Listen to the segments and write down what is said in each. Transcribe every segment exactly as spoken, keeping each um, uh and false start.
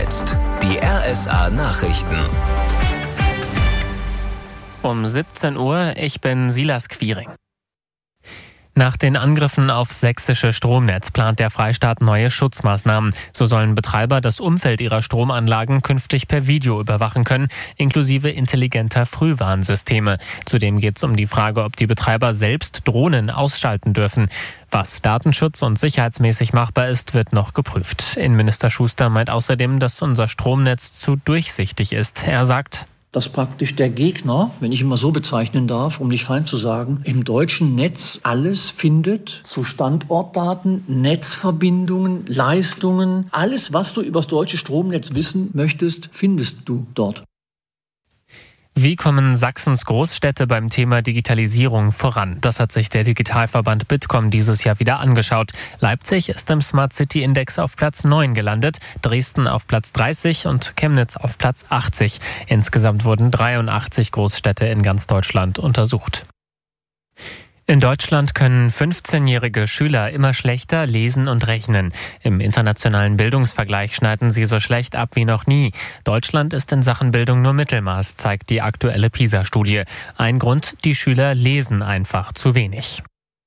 jetzt die R S A-Nachrichten. Um siebzehn Uhr, ich bin Silas Quiring. Nach den Angriffen aufs sächsische Stromnetz plant der Freistaat neue Schutzmaßnahmen. So sollen Betreiber das Umfeld ihrer Stromanlagen künftig per Video überwachen können, inklusive intelligenter Frühwarnsysteme. Zudem geht es um die Frage, ob die Betreiber selbst Drohnen ausschalten dürfen. Was datenschutz- und sicherheitsmäßig machbar ist, wird noch geprüft. Innenminister Schuster meint außerdem, dass unser Stromnetz zu durchsichtig ist. Er sagt: Dass praktisch der Gegner, wenn ich ihn mal so bezeichnen darf, um nicht fein zu sagen, im deutschen Netz alles findet zu Standortdaten, Netzverbindungen, Leistungen. Alles, was du über das deutsche Stromnetz wissen möchtest, findest du dort. Wie kommen Sachsens Großstädte beim Thema Digitalisierung voran? Das hat sich der Digitalverband Bitkom dieses Jahr wieder angeschaut. Leipzig ist im Smart City Index auf Platz neun gelandet, Dresden auf Platz dreißig und Chemnitz auf Platz achtzig. Insgesamt wurden dreiundachtzig Großstädte in ganz Deutschland untersucht. In Deutschland können fünfzehnjährige Schüler immer schlechter lesen und rechnen. Im internationalen Bildungsvergleich schneiden sie so schlecht ab wie noch nie. Deutschland ist in Sachen Bildung nur Mittelmaß, zeigt die aktuelle PISA-Studie. Ein Grund: die Schüler lesen einfach zu wenig.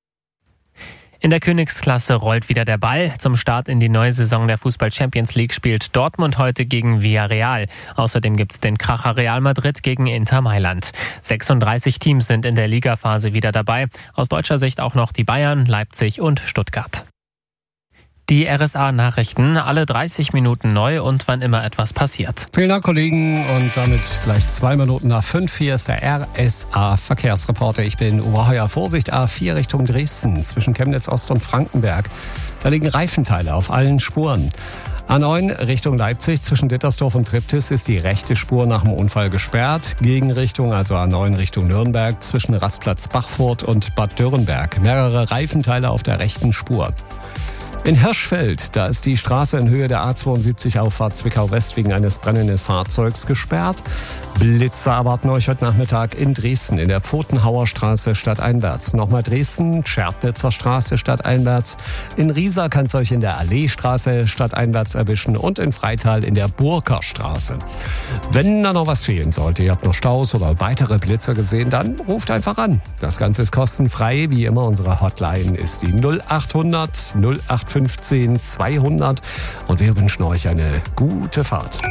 In der Königsklasse rollt wieder der Ball. Zum Start in die neue Saison der Fußball-Champions League spielt Dortmund heute gegen Villarreal. Außerdem gibt's den Kracher Real Madrid gegen Inter Mailand. sechsunddreißig Teams sind in der Ligaphase wieder dabei. Aus deutscher Sicht auch noch die Bayern, Leipzig und Stuttgart. Die R S A-Nachrichten, alle dreißig Minuten neu und wann immer etwas passiert. Vielen Dank, Kollegen. Und damit gleich zwei Minuten nach fünf. Hier ist der R S A-Verkehrsreporter. Ich bin Uwe Heuer. Vorsicht, A vier Richtung Dresden, zwischen Chemnitz Ost und Frankenberg. Da liegen Reifenteile auf allen Spuren. A neun Richtung Leipzig, zwischen Dittersdorf und Triptis ist die rechte Spur nach dem Unfall gesperrt. Gegenrichtung, also A neun Richtung Nürnberg, zwischen Rastplatz Bachfurt und Bad Dürrenberg. Mehrere Reifenteile auf der rechten Spur. In Hirschfeld, da ist die Straße in Höhe der A zweiundsiebzig Auffahrt Zwickau West wegen eines brennenden Fahrzeugs gesperrt. Blitzer erwarten euch heute Nachmittag in Dresden in der Pfotenhauer Straße stadteinwärts. Nochmal Dresden, Schärpnitzer Straße stadteinwärts. In Riesa kann es euch in der Alleestraße stadteinwärts erwischen und in Freital in der Burker Straße. Wenn da noch was fehlen sollte, ihr habt noch Staus oder weitere Blitzer gesehen, dann ruft einfach an. Das Ganze ist kostenfrei, wie immer. Unsere Hotline ist die null achthundert null acht fünfzehn zweihundert und wir wünschen euch eine gute Fahrt.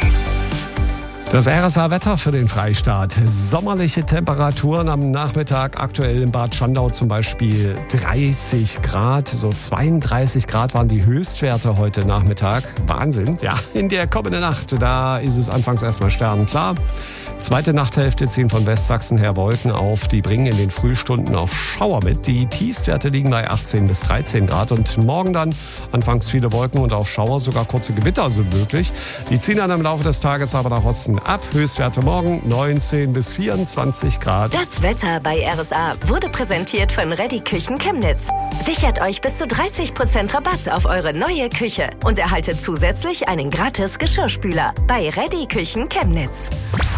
Das R S A-Wetter für den Freistaat. Sommerliche Temperaturen am Nachmittag, aktuell in Bad Schandau zum Beispiel dreißig Grad. So zweiunddreißig Grad waren die Höchstwerte heute Nachmittag. Wahnsinn. Ja, in der kommenden Nacht, da ist es anfangs erstmal sternenklar. Zweite Nachthälfte ziehen von Westsachsen her Wolken auf. Die bringen in den Frühstunden auch Schauer mit. Die Tiefstwerte liegen bei achtzehn bis dreizehn Grad. Und morgen dann anfangs viele Wolken und auch Schauer, sogar kurze Gewitter sind möglich. Die ziehen dann im Laufe des Tages aber nach Osten ab. Höchstwerte morgen neunzehn bis vierundzwanzig Grad. Das Wetter bei R S A wurde präsentiert von Reddy Küchen Chemnitz. Sichert euch bis zu dreißig Prozent Rabatt auf eure neue Küche und erhaltet zusätzlich einen gratis Geschirrspüler bei Reddy Küchen Chemnitz.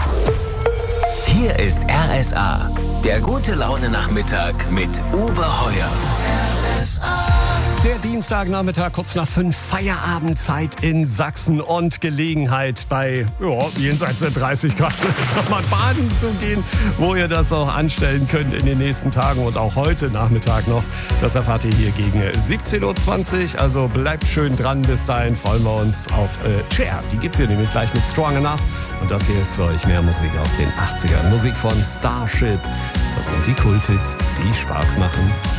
Hier ist R S A, der gute Laune-Nachmittag mit Uwe Heuer. R S A. Der Dienstagnachmittag, kurz nach fünf, Feierabendzeit in Sachsen und Gelegenheit bei ja, jenseits der dreißig Grad nochmal baden zu gehen, wo ihr das auch anstellen könnt in den nächsten Tagen und auch heute Nachmittag noch. Das erfahrt ihr hier gegen siebzehn Uhr zwanzig, also bleibt schön dran. Bis dahin freuen wir uns auf äh, Cher. Die gibt's hier nämlich gleich mit Strong Enough. Und das hier ist für euch mehr Musik aus den achtzigern. Musik von Starship. Das sind die Kulthits, die Spaß machen.